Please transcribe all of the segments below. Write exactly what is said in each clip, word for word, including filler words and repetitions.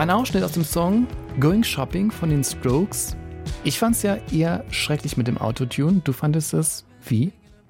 Ein Ausschnitt aus dem Song Going Shopping von den Strokes. Ich fand's ja eher schrecklich mit dem Autotune. Du fandest es wie?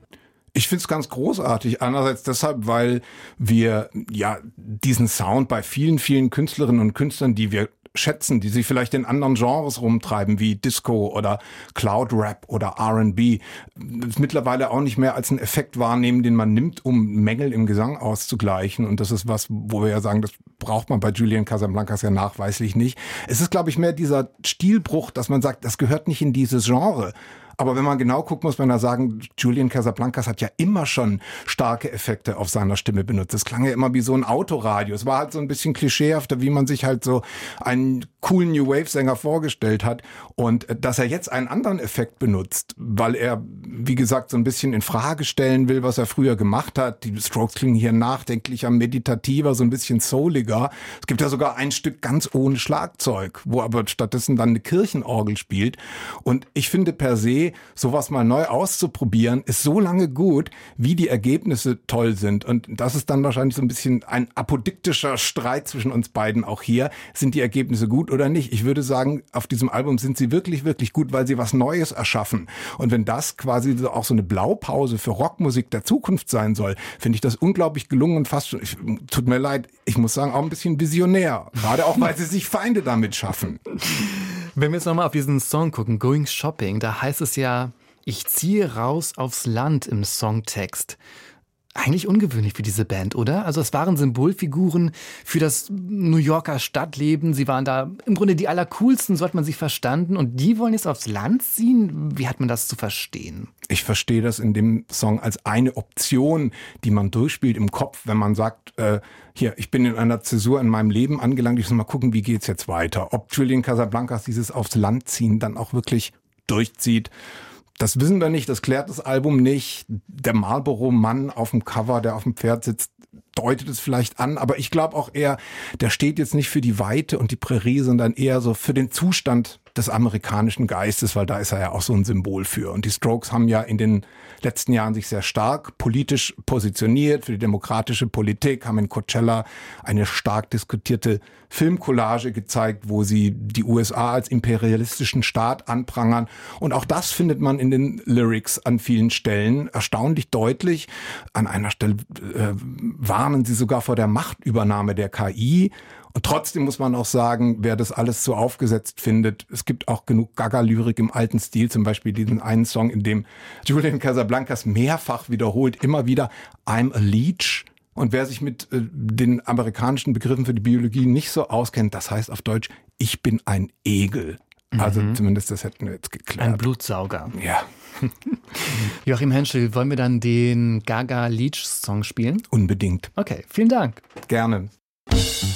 Ich find's ganz großartig. Einerseits deshalb, weil wir ja diesen Sound bei vielen, vielen Künstlerinnen und Künstlern, die wir schätzen, die sich vielleicht in anderen Genres rumtreiben, wie Disco oder Cloud Rap oder R and B, mittlerweile auch nicht mehr als einen Effekt wahrnehmen, den man nimmt, um Mängel im Gesang auszugleichen. Und das ist was, wo wir ja sagen, das braucht man bei Julian Casablancas ja nachweislich nicht. Es ist, glaube ich, mehr dieser Stilbruch, dass man sagt, das gehört nicht in dieses Genre. Aber wenn man genau guckt, muss man da sagen, Julian Casablancas hat ja immer schon starke Effekte auf seiner Stimme benutzt. Es klang ja immer wie so ein Autoradio. Es war halt so ein bisschen klischeehafter, wie man sich halt so einen coolen New Wave Sänger vorgestellt hat. Und dass er jetzt einen anderen Effekt benutzt, weil er, wie gesagt, so ein bisschen in Frage stellen will, was er früher gemacht hat. Die Strokes klingen hier nachdenklicher, meditativer, so ein bisschen souliger. Es gibt ja sogar ein Stück ganz ohne Schlagzeug, wo aber stattdessen dann eine Kirchenorgel spielt. Und ich finde per se, sowas mal neu auszuprobieren, ist so lange gut, wie die Ergebnisse toll sind. Und das ist dann wahrscheinlich so ein bisschen ein apodiktischer Streit zwischen uns beiden auch hier. Sind die Ergebnisse gut oder nicht? Ich würde sagen, auf diesem Album sind sie wirklich, wirklich gut, weil sie was Neues erschaffen. Und wenn das quasi auch so eine Blaupause für Rockmusik der Zukunft sein soll, finde ich das unglaublich gelungen und fast schon, ich, tut mir leid, ich muss sagen, auch ein bisschen visionär. Gerade auch, weil sie sich Feinde damit schaffen. Wenn wir jetzt nochmal auf diesen Song gucken, Going Shopping, da heißt es ja, ich ziehe raus aufs Land im Songtext. Eigentlich ungewöhnlich für diese Band, oder? Also es waren Symbolfiguren für das New Yorker Stadtleben. Sie waren da im Grunde die allercoolsten, so hat man sie verstanden. Und die wollen jetzt aufs Land ziehen? Wie hat man das zu verstehen? Ich verstehe das in dem Song als eine Option, die man durchspielt im Kopf, wenn man sagt, äh, hier, ich bin in einer Zäsur in meinem Leben angelangt, ich muss mal gucken, wie geht's jetzt weiter. Ob Julian Casablancas dieses aufs Land ziehen dann auch wirklich durchzieht. Das wissen wir nicht, das klärt das Album nicht. Der Marlboro-Mann auf dem Cover, der auf dem Pferd sitzt, deutet es vielleicht an. Aber ich glaube auch eher, der steht jetzt nicht für die Weite und die Prärie, sondern eher so für den Zustand des amerikanischen Geistes, weil da ist er ja auch so ein Symbol für. Und die Strokes haben ja in den letzten Jahren sich sehr stark politisch positioniert für die demokratische Politik, haben in Coachella eine stark diskutierte Filmcollage gezeigt, wo sie die U S A als imperialistischen Staat anprangern. Und auch das findet man in den Lyrics an vielen Stellen erstaunlich deutlich. An einer Stelle äh, warnen sie sogar vor der Machtübernahme der K I. Und trotzdem muss man auch sagen, wer das alles so aufgesetzt findet, es gibt auch genug Gaga-Lyrik im alten Stil, zum Beispiel diesen einen Song, in dem Julian Casablancas mehrfach wiederholt, immer wieder I'm a Leech. Und wer sich mit äh, den amerikanischen Begriffen für die Biologie nicht so auskennt, das heißt auf Deutsch, ich bin ein Egel. Also mhm. zumindest das hätten wir jetzt geklärt. Ein Blutsauger. Ja. Joachim Henschel, wollen wir dann den Gaga-Leech-Song spielen? Unbedingt. Okay, vielen Dank. Gerne.